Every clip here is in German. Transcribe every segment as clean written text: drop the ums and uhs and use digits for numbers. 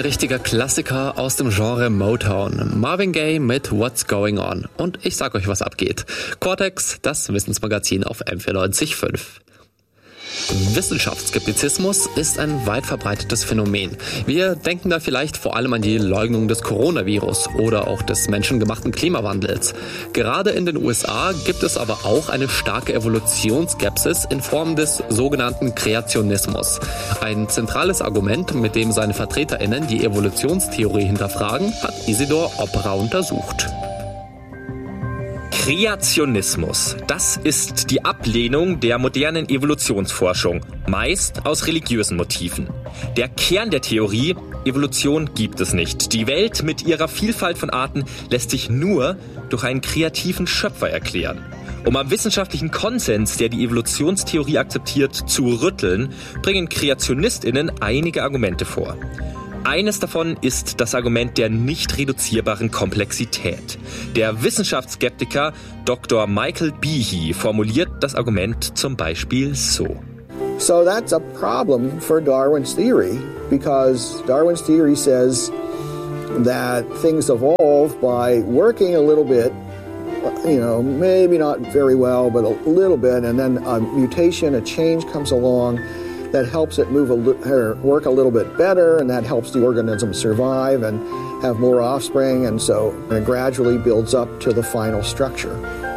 richtiger Klassiker aus dem Genre Motown. Marvin Gaye mit What's Going On. Und ich sag euch, was abgeht. Cortex, das Wissensmagazin auf M94.5. Wissenschaftsskeptizismus ist ein weit verbreitetes Phänomen. Wir denken da vielleicht vor allem an die Leugnung des Coronavirus oder auch des menschengemachten Klimawandels. Gerade in den USA gibt es aber auch eine starke Evolutionsskepsis in Form des sogenannten Kreationismus. Ein zentrales Argument, mit dem seine VertreterInnen die Evolutionstheorie hinterfragen, hat Isidor Opperer untersucht. Kreationismus, das ist die Ablehnung der modernen Evolutionsforschung, meist aus religiösen Motiven. Der Kern der Theorie: Evolution gibt es nicht. Die Welt mit ihrer Vielfalt von Arten lässt sich nur durch einen kreativen Schöpfer erklären. Um am wissenschaftlichen Konsens, der die Evolutionstheorie akzeptiert, zu rütteln, bringen KreationistInnen einige Argumente vor. Eines davon ist das Argument der nicht reduzierbaren Komplexität. Der Wissenschaftsskeptiker Dr. Michael Behe formuliert das Argument zum Beispiel so. So that's a problem for Darwin's theory, because Darwin's theory says that things evolve by working a little bit, maybe not very well, but a little bit, and then a mutation, a change comes along that helps it work a little bit better, and that helps the organism survive and have more offspring, and so it gradually builds up to the final structure.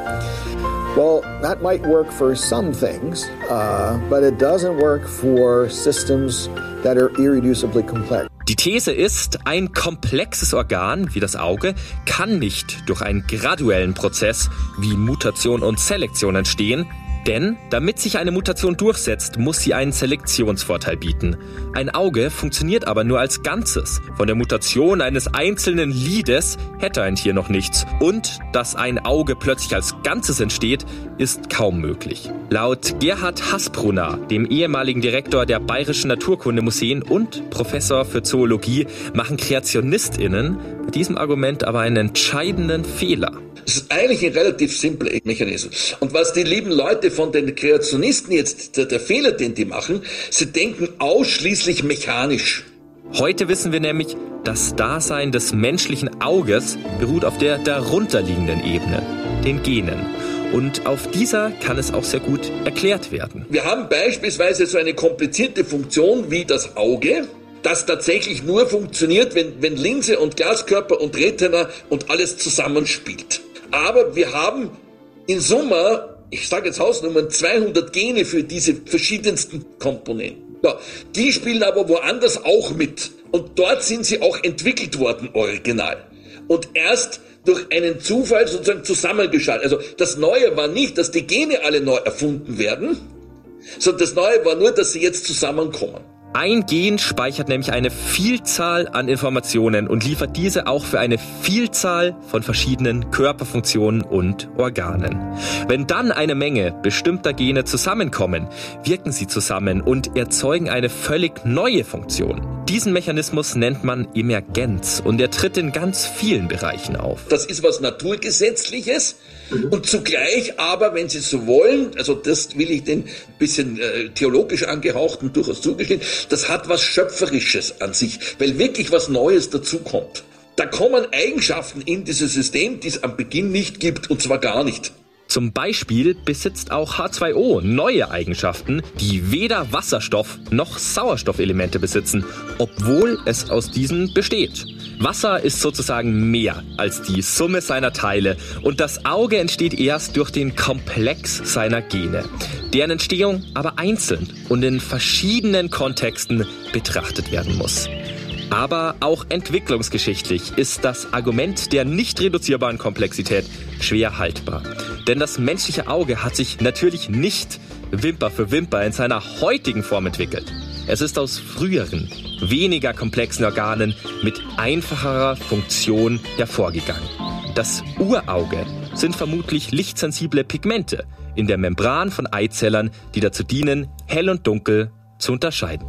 Well, that might work for some things, but it doesn't work for systems that are irreducibly complex. Die These ist, ein komplexes Organ wie das Auge kann nicht durch einen graduellen Prozess wie Mutation und Selektion entstehen, denn damit sich eine Mutation durchsetzt, muss sie einen Selektionsvorteil bieten. Ein Auge funktioniert aber nur als Ganzes. Von der Mutation eines einzelnen Lides hätte ein Tier noch nichts. Und dass ein Auge plötzlich als Ganzes entsteht, ist kaum möglich. Laut Gerhard Hasbrunner, dem ehemaligen Direktor der Bayerischen Naturkundemuseen und Professor für Zoologie, machen KreationistInnen mit diesem Argument aber einen entscheidenden Fehler. Das ist eigentlich ein relativ simpler Mechanismus. Und was die lieben Leute von den Kreationisten jetzt, der Fehler, den die machen, sie denken ausschließlich mechanisch. Heute wissen wir nämlich, das Dasein des menschlichen Auges beruht auf der darunterliegenden Ebene, den Genen. Und auf dieser kann es auch sehr gut erklärt werden. Wir haben beispielsweise so eine komplizierte Funktion wie das Auge, das tatsächlich nur funktioniert, wenn Linse und Glaskörper und Retina und alles zusammenspielt. Aber wir haben in Summe, ich sage jetzt Hausnummern, 200 Gene für diese verschiedensten Komponenten. Ja, die spielen aber woanders auch mit. Und dort sind sie auch entwickelt worden, original. Und erst durch einen Zufall sozusagen zusammengeschaltet. Also das Neue war nicht, dass die Gene alle neu erfunden werden, sondern das Neue war nur, dass sie jetzt zusammenkommen. Ein Gen speichert nämlich eine Vielzahl an Informationen und liefert diese auch für eine Vielzahl von verschiedenen Körperfunktionen und Organen. Wenn dann eine Menge bestimmter Gene zusammenkommen, wirken sie zusammen und erzeugen eine völlig neue Funktion. Diesen Mechanismus nennt man Emergenz und er tritt in ganz vielen Bereichen auf. Das ist was Naturgesetzliches und zugleich aber, wenn Sie so wollen, also das will ich den bisschen theologisch angehauchten durchaus zugestehen, das hat was Schöpferisches an sich, weil wirklich was Neues dazukommt. Da kommen Eigenschaften in dieses System, die es am Beginn nicht gibt, und zwar gar nicht. Zum Beispiel besitzt auch H2O neue Eigenschaften, die weder Wasserstoff noch Sauerstoffelemente besitzen, obwohl es aus diesen besteht. Wasser ist sozusagen mehr als die Summe seiner Teile und das Auge entsteht erst durch den Komplex seiner Gene, deren Entstehung aber einzeln und in verschiedenen Kontexten betrachtet werden muss. Aber auch entwicklungsgeschichtlich ist das Argument der nicht reduzierbaren Komplexität schwer haltbar. Denn das menschliche Auge hat sich natürlich nicht Wimper für Wimper in seiner heutigen Form entwickelt. Es ist aus früheren, weniger komplexen Organen mit einfacherer Funktion hervorgegangen. Das Urauge sind vermutlich lichtsensible Pigmente in der Membran von Eizellern, die dazu dienen, hell und dunkel zu unterscheiden.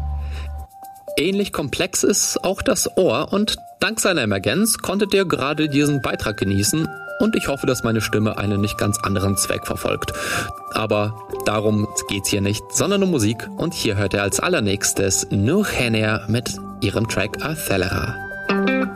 Ähnlich komplex ist auch das Ohr und dank seiner Emergenz konntet ihr gerade diesen Beitrag genießen und ich hoffe, dass meine Stimme einen nicht ganz anderen Zweck verfolgt. Aber darum geht's hier nicht, sondern um Musik und hier hört ihr als allernächstes Nur Hener mit ihrem Track Athelera.